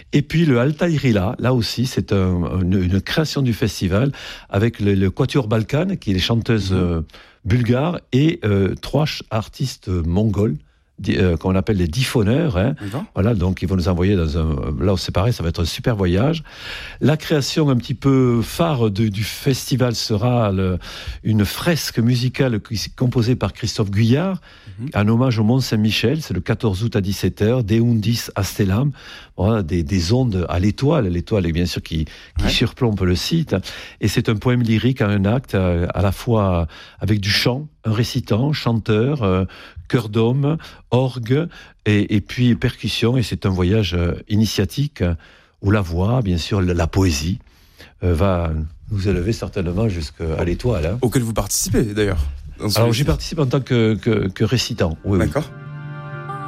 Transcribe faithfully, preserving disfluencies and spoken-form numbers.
Et puis le Altaïrila, là aussi, c'est un, une, une création du festival avec le, le Quatuor Balkan, qui est les chanteuses euh, bulgares, et euh, trois ch- artistes mongols, Euh, qu'on appelle les diffoneurs, hein. Voilà, donc ils vont nous envoyer dans un... Là, c'est pareil, ça va être un super voyage. La création un petit peu phare de, du festival sera le, une fresque musicale composée par Christophe Guyard, mm-hmm. en hommage au Mont Saint-Michel. C'est le quatorze août à dix-sept heures, De Undis a Stellam, voilà, des, des ondes à l'étoile, l'étoile est bien sûr qui, qui ouais. surplombe le site. Et c'est un poème lyrique en un acte, à, à la fois avec du chant, un récitant, chanteur, euh, chœur d'homme, orgue et, et puis percussion. Et c'est un voyage euh, initiatique euh, où la voix, bien sûr, la, la poésie euh, va nous élever certainement jusqu'à l'étoile. Hein. Auquel vous participez d'ailleurs. Alors j'y participe en tant que, que, que récitant. Oui, D'accord. Oui.